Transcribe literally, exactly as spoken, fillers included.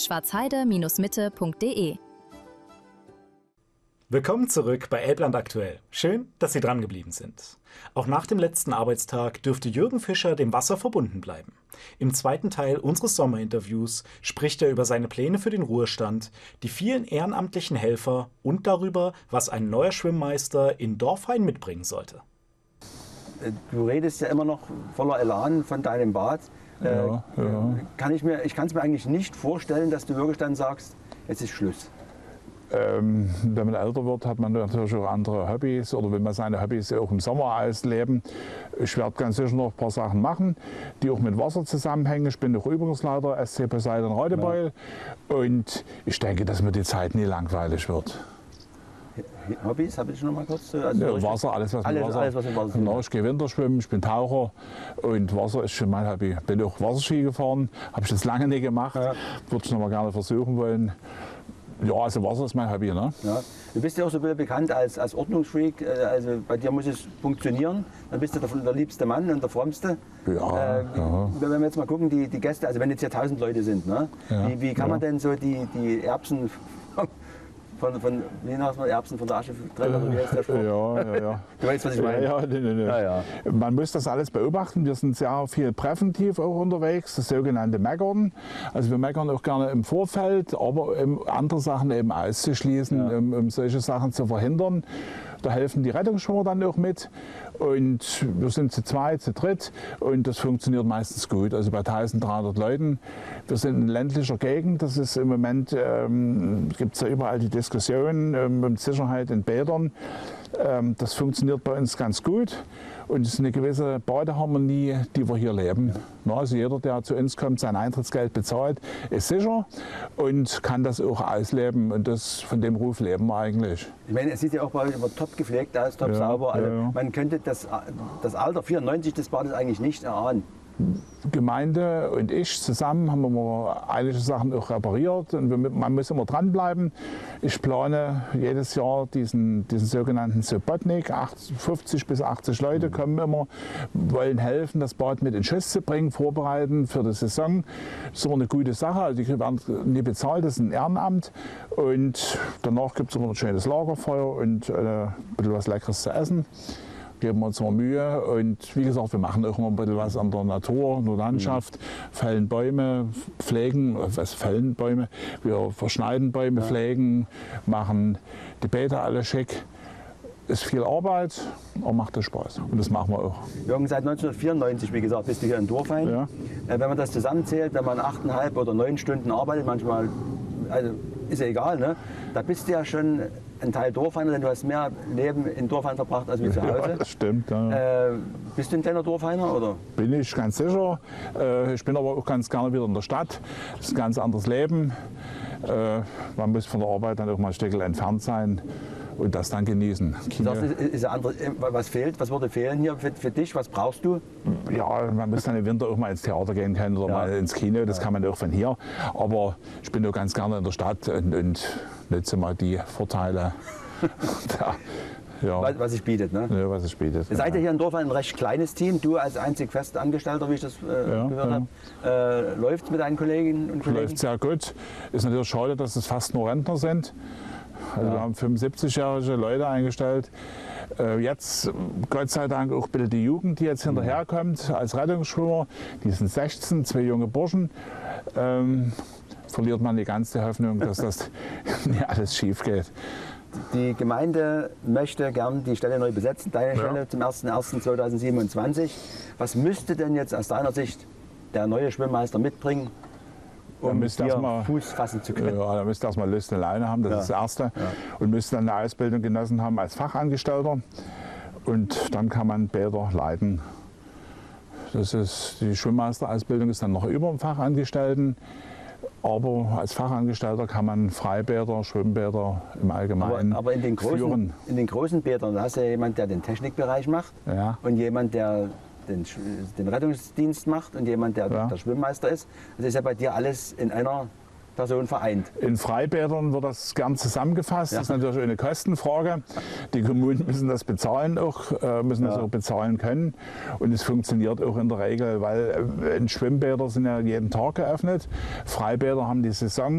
schwarzheide Mitte punkt de. Willkommen zurück bei Elbland aktuell. Schön, dass Sie dran geblieben sind. Auch nach dem letzten Arbeitstag dürfte Jürgen Fischer dem Wasser verbunden bleiben. Im zweiten Teil unseres Sommerinterviews spricht er über seine Pläne für den Ruhestand, die vielen ehrenamtlichen Helfer und darüber, was ein neuer Schwimmmeister in Dorfhain mitbringen sollte. Du redest ja immer noch voller Elan von deinem Bad. Ja, äh, ja. Kann ich mir, ich kann es mir eigentlich nicht vorstellen, dass du wirklich dann sagst, jetzt ist Schluss. Ähm, wenn man älter wird, hat man natürlich auch andere Hobbys oder will man seine Hobbys auch im Sommer ausleben. Ich werde ganz sicher noch ein paar Sachen machen, die auch mit Wasser zusammenhängen. Ich bin auch Übungsleiter S C Poseidon Radebeul ja. Und ich denke, dass mir die Zeit nie langweilig wird. Hobbys, habe ich noch mal kurz? Also ja, Wasser, alles was alles, mit Wasser. Alles, was mit Wasser genau, ich gehe Winterschwimmen, ich bin Taucher und Wasser ist schon mein Hobby. Bin auch Wasserski gefahren, habe ich das lange nicht gemacht, ja. Würde ich noch mal gerne versuchen wollen. Ja, also Wasser ist mein Hobby. Ne? Ja. Du bist ja auch so ein bisschen bekannt als, als Ordnungsfreak. Also bei dir muss es funktionieren. Dann bist du der, der liebste Mann und der frommste. Ja, äh, ja. Wenn wir jetzt mal gucken, die, die Gäste, also wenn jetzt hier tausend Leute sind, ne? Ja, wie, wie kann ja. man denn so die, die Erbsen von, von wie nennt man Erbsen von der Asche trennen? Oder wie heißt der Spruch? Ja, ja, ja. Du weißt, was ich meine? Ja, ja, nee, nee, nee. Ja, ja. Man muss das alles beobachten. Wir sind sehr viel präventiv auch unterwegs, das sogenannte Meckern. Also wir meckern auch gerne im Vorfeld, aber um andere Sachen eben auszuschließen, ja. um, um solche Sachen zu verhindern. Da helfen die Rettungsschwimmer dann auch mit und wir sind zu zweit, zu dritt und das funktioniert meistens gut. Also bei eintausenddreihundert Leuten. Wir sind in ländlicher Gegend, das ist im Moment, ähm, gibt es ja überall die Diskussion ähm, um Sicherheit in Bädern. Ähm, das funktioniert bei uns ganz gut und es ist eine gewisse Badeharmonie, die wir hier leben. Ja. Also jeder, der zu uns kommt, sein Eintrittsgeld bezahlt, ist sicher und kann das auch ausleben und das, von dem Ruf leben wir eigentlich. Ich meine, es sieht ja auch bei euch immer top gepflegt aus, top ja, sauber. Also ja, ja. Man könnte das, das Alter vierundneunzig des Bades eigentlich nicht erahnen. Gemeinde und ich zusammen haben wir einige Sachen auch repariert und wir, man muss immer dranbleiben. Ich plane jedes Jahr diesen, diesen sogenannten Subotnik, fünfzig bis achtzig Leute kommen immer, wollen helfen, das Bad mit in Schuss zu bringen, vorbereiten für die Saison. Das ist immer eine gute Sache, also die werden nie bezahlt, das ist ein Ehrenamt und danach gibt es immer ein schönes Lagerfeuer und äh, ein bisschen was Leckeres zu essen. Geben uns immer Mühe und wie gesagt, wir machen auch immer ein bisschen was an der Natur, an der Landschaft, mhm. fällen Bäume, pflegen, was fällen Bäume, wir verschneiden Bäume, ja. pflegen, machen die Beete alle schick. Ist viel Arbeit, aber macht das Spaß und das machen wir auch. Jürgen, seit neunzehnhundertvierundneunzig, wie gesagt, bist du hier in Dorfhain. Ja. Äh, wenn man das zusammenzählt, wenn man achteinhalb oder neun Stunden arbeitet, manchmal, also ist ja egal, ne? Da bist du ja schon ein Teil Dorfhainer, denn du hast mehr Leben in Dorfhain verbracht als wie zu Hause. Ja, das stimmt. Ja. Äh, bist du ein kleiner Dorfhainer, oder? Bin ich ganz sicher. Äh, ich bin aber auch ganz gerne wieder in der Stadt. Das ist ein ganz anderes Leben. Äh, man muss von der Arbeit dann auch mal ein Stückchen entfernt sein und das dann genießen. Das ist, ist andere, was fehlt? Was würde fehlen hier für, für dich? Was brauchst du? Ja, man muss dann im Winter auch mal ins Theater gehen können oder ja. mal ins Kino. Das ja. kann man auch von hier. Aber ich bin auch ganz gerne in der Stadt und, und nutze mal die Vorteile, da, ja. was, was sich bietet. Ne? Ja, was sich bietet. Ihr seid ja hier in Dorf ein recht kleines Team. Du als einzig Festangestellter, wie ich das äh, ja, gehört ja. habe. Äh, läuft es mit deinen Kolleginnen und Kollegen? Läuft sehr gut. Ist natürlich schade, dass es fast nur Rentner sind. Also ja. Wir haben fünfundsiebzigjährige Leute eingestellt. Jetzt, Gott sei Dank, auch bitte die Jugend, die jetzt hinterherkommt als Rettungsschwimmer. Die sind sechzehn, zwei junge Burschen. Ähm, verliert man die ganze Hoffnung, dass das nicht alles schief geht. Die Gemeinde möchte gern die Stelle neu besetzen, deine ja. Stelle zum ersten ersten zweitausendsiebenundzwanzig. Was müsste denn jetzt aus deiner Sicht der neue Schwimmmeister mitbringen, um hier mal, Fuß fassen zu können? Ja, da müsste erstmal Lust und Laune haben, das ja. ist das Erste. Ja. Und müsste dann eine Ausbildung genossen haben als Fachangestellter. Und dann kann man Bäder leiten. Das ist, die Schwimmmeisterausbildung ist dann noch über dem Fachangestellten. Aber als Fachangestellter kann man Freibäder, Schwimmbäder im Allgemeinen aber, aber in den großen, führen. In den großen Bädern, da hast du ja jemanden, der den Technikbereich macht ja. und jemand, der den, den Rettungsdienst macht und jemand, der ja. der Schwimmmeister ist. Das ist ja bei dir alles in einer Person vereint. In Freibädern wird das gern zusammengefasst. Ja. Das ist natürlich eine Kostenfrage. Die Kommunen müssen das bezahlen auch, müssen ja. das auch bezahlen können. Und es funktioniert auch in der Regel, weil Schwimmbäder sind ja jeden Tag geöffnet. Freibäder haben die Saison.